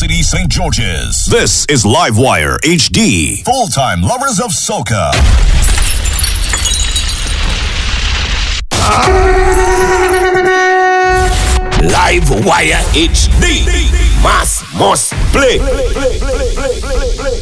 City, St. George's. This is Livewire HD. Full-time lovers of soca. Livewire HD. Mass must play.